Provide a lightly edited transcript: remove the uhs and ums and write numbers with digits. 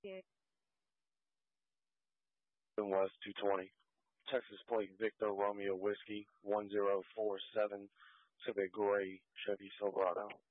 you. West 220. Texas plate Victor Romeo Whiskey 1047 to the gray Chevy Silverado.